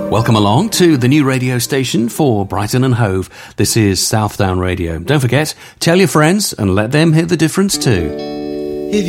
Welcome along to the new radio station for Brighton and Hove. This is Southdown Radio. Don't forget, tell your friends and let them hear the difference too.